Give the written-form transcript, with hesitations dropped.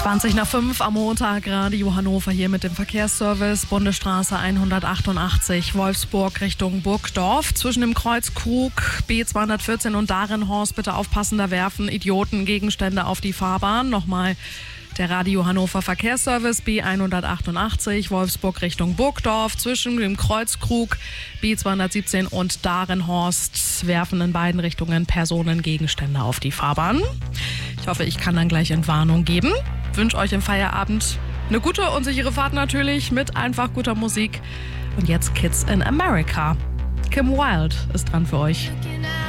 20:05 am Montag, Radio Hannover hier mit dem Verkehrsservice. Bundesstraße 188 Wolfsburg Richtung Burgdorf. Zwischen dem Kreuz Krug, B214 und Darenhorst bitte aufpassen, da werfen Idioten Gegenstände auf die Fahrbahn. Nochmal der Radio Hannover Verkehrsservice B188 Wolfsburg Richtung Burgdorf. Zwischen dem Kreuz Krug, B217 und Darenhorst werfen in beiden Richtungen Personen Gegenstände auf die Fahrbahn. Ich hoffe, ich kann dann gleich Entwarnung geben. Wünsche euch im Feierabend eine gute und sichere Fahrt natürlich mit einfach guter Musik. Und jetzt Kids in America. Kim Wilde ist dran für euch.